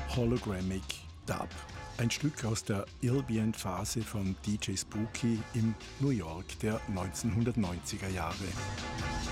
Hologramic Dub. Ein Stück aus der Ambient-Phase von DJ Spooky im New York der 1990er Jahre.